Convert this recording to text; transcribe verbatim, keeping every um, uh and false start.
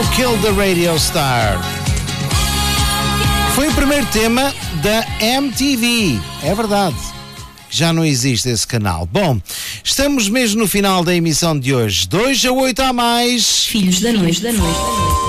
Who Killed the Radio Star. Foi o primeiro tema da M T V, é verdade. Já não existe esse canal. Bom, estamos mesmo no final da emissão de hoje. dois a oito a mais. Filhos da Noite, da Noite.